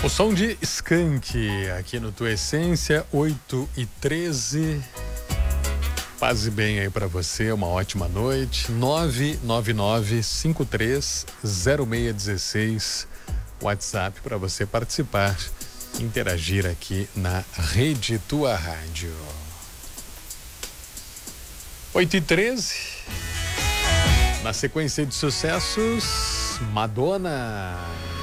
O som de Skank aqui no Tua Essência, 8h13. Paz e bem aí pra você, uma ótima noite. 999-530616, WhatsApp para você participar, interagir aqui na Rede Tua Rádio. 8h13. Na sequência de sucessos, Madonna.